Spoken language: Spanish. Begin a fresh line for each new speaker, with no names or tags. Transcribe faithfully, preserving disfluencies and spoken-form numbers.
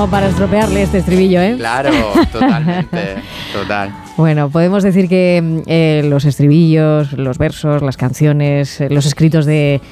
como para estropearle este estribillo, ¿eh?
Claro, totalmente, total.
Bueno, podemos decir que eh, los estribillos, los versos, las canciones, los escritos de